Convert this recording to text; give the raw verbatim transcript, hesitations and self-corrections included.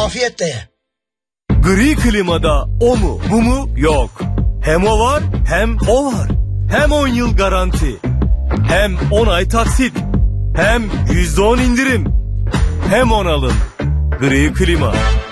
afiyetle ye. Gri klimada o mu bu mu yok. Hem o var hem o var. Hem on yıl garanti. Hem on ay taksit. Hem yüzde on indirim. Hem on alın. Gri klima.